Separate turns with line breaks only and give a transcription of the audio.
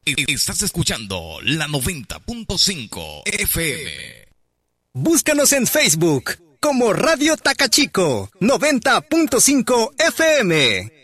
Estás escuchando la 90.5 FM.
Búscanos en Facebook como Radio Tacachico 90.5 FM.